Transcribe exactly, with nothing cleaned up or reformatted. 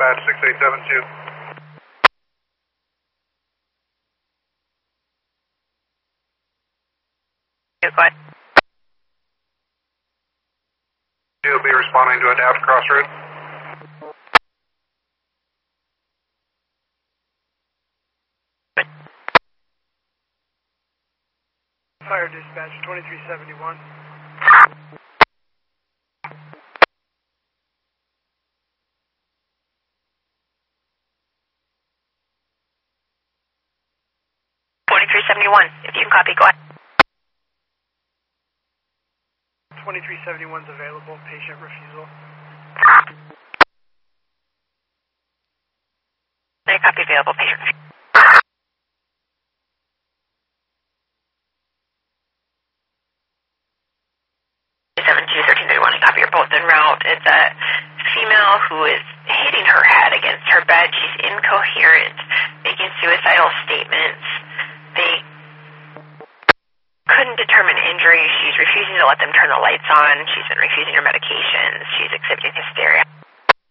dispatch six eight seven two. Go ahead. You'll be responding to Adapt Crossroad. Fire dispatch twenty-three seventy-one. twenty-three seventy-one, if you can copy, go ahead. twenty-three seventy-one is available, patient refusal. I copy available, patient refusal. seven two thirteen thirty-one, I copy, you're both en route. It's a female who is hitting her head against her bed. She's incoherent, making suicidal statements. They couldn't determine injury. She's refusing to let them turn the lights on. She's been refusing her medications. She's exhibiting hysteria.